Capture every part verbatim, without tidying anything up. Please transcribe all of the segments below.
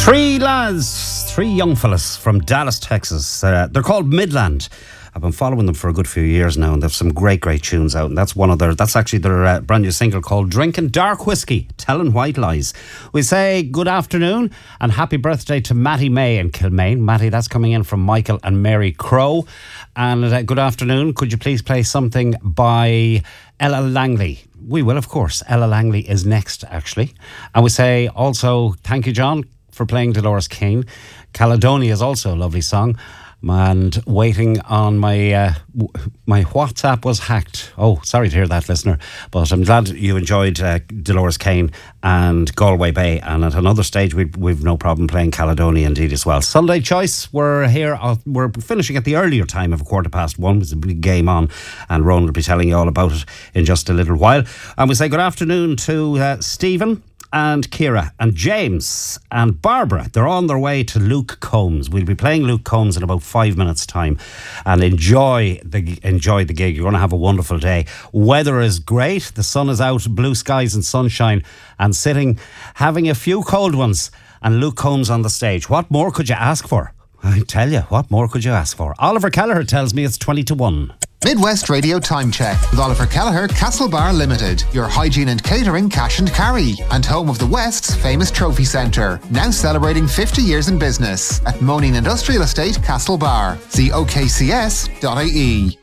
Three lads, three young fellas from Dallas, Texas. Uh, they're called Midland. I've been following them for a good few years now, and they've some great, great tunes out. And that's one of their, that's actually their uh, brand new single called Drinking Dark Whiskey, Telling White Lies. We say good afternoon and happy birthday to Matty May in Kilmaine. Matty, that's coming in from Michael and Mary Crow. And uh, good afternoon. Could you please play something by Ella Langley? We will, of course. Ella Langley is next, actually. And we say also, thank you, John, for playing Dolores Keane. Caledonia is also a lovely song. And waiting on my uh, my WhatsApp was hacked. Oh, sorry to hear that, listener. But I'm glad you enjoyed uh, Dolores Keane and Galway Bay. And at another stage, we've, we've no problem playing Caledonia indeed as well. Sunday Choice, we're here. Uh, we're finishing at the earlier time of a quarter past one. There's a big game on. And Ronan will be telling you all about it in just a little while. And we say good afternoon to uh, Stephen and Kira and James and Barbara. They're on their way to Luke Combs. We'll be playing Luke Combs in about five minutes time, and enjoy the enjoy the gig. You're going to have a wonderful day. Weather is great. The sun is out, blue skies and sunshine, and sitting having a few cold ones, and Luke Combs on the stage. What more could you ask for? I tell you, what more could you ask for? Oliver Kelleher tells me it's twenty to one. Midwest Radio Time Check with Oliver Kelleher, Castlebar Limited, your hygiene and catering cash and carry, and home of the West's famous trophy centre, now celebrating fifty years in business at Moaning Industrial Estate, Castlebar. See o k c s dot i e.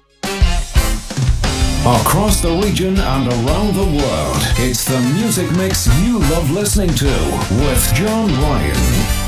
Across the region and around the world, it's the music mix you love listening to with John Ryan.